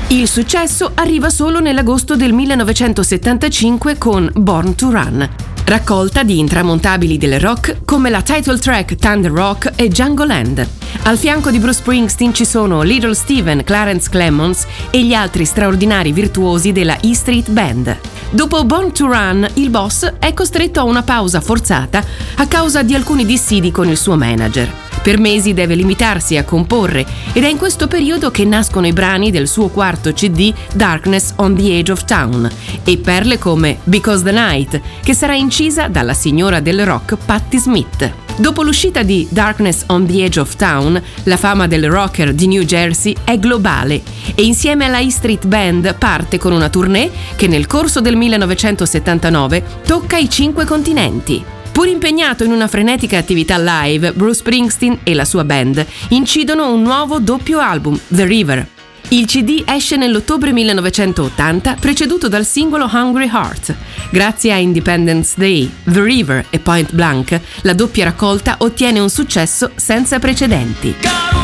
Il successo arriva solo nell'agosto del 1975 con Born to Run, raccolta di intramontabili del rock come la title track Thunder Rock e Django Land. Al fianco di Bruce Springsteen ci sono Little Steven, Clarence Clemons e gli altri straordinari virtuosi della E Street Band. Dopo Born to Run, il boss è costretto a una pausa forzata a causa di alcuni dissidi con il suo manager. Per mesi deve limitarsi a comporre ed è in questo periodo che nascono i brani del suo quarto CD Darkness on the Edge of Town e perle come Because the Night, che sarà incisa dalla signora del rock Patti Smith. Dopo l'uscita di Darkness on the Edge of Town, la fama del rocker di New Jersey è globale e insieme alla E Street Band parte con una tournée che nel corso del 1979 tocca i 5 continenti. Pur impegnato in una frenetica attività live, Bruce Springsteen e la sua band incidono un nuovo doppio album, The River. Il CD esce nell'ottobre 1980, preceduto dal singolo Hungry Heart. Grazie a Independence Day, The River e Point Blank, la doppia raccolta ottiene un successo senza precedenti.